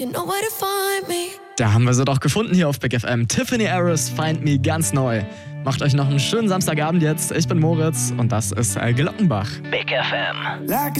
You know where to find me. Da haben wir sie doch gefunden hier auf Big FM. Tiffany Harris, Find Me, ganz neu. Macht euch noch einen schönen Samstagabend jetzt. Ich bin Moritz und das ist Glockenbach. Big FM. Like a